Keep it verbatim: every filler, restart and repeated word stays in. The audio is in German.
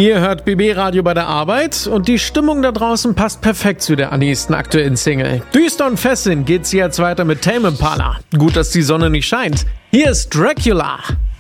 Ihr hört B B-Radio bei der Arbeit und die Stimmung da draußen passt perfekt zu der nächsten aktuellen Single. Düster und fesselnd geht's jetzt weiter mit Tame Impala. Gut, dass die Sonne nicht scheint. Hier ist Dracula.